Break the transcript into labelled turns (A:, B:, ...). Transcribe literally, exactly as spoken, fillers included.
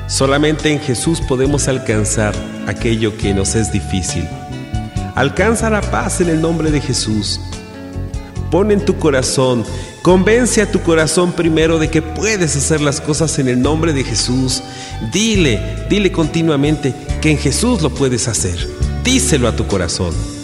A: Solamente en Jesús podemos alcanzar aquello que nos es difícil. Alcanza la paz en el nombre de Jesús. Pon en tu corazón, convence a tu corazón primero de que puedes hacer las cosas en el nombre de Jesús. Dile, dile continuamente que en Jesús lo puedes hacer. Díselo a tu corazón.